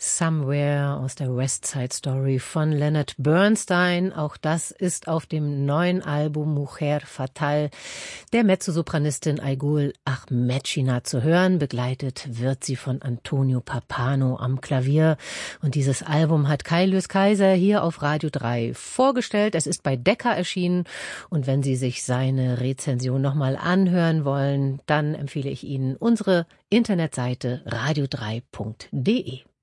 Somewhere aus der West Side Story von Leonard Bernstein. Auch das ist auf dem neuen Album Mujer Fatal der Mezzosopranistin Aygul Ahmedchina zu hören. Begleitet wird sie von Antonio Pappano am Klavier. Und dieses Album hat Kai Lys Kaiser hier auf Radio 3 vorgestellt. Es ist bei Decca erschienen. Und wenn Sie sich seine Rezension nochmal anhören wollen, dann empfehle ich Ihnen unsere Internetseite radio3.de.